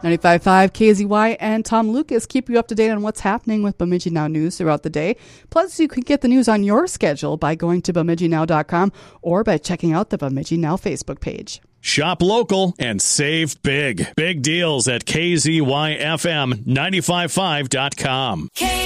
95.5 KZY and Tom Lucas keep you up to date on what's happening with Bemidji Now news throughout the day. Plus, you can get the news on your schedule by going to BemidjiNow.com or by checking out the Bemidji Now Facebook page. Shop local and save big. Big deals at KZYFM 955.com.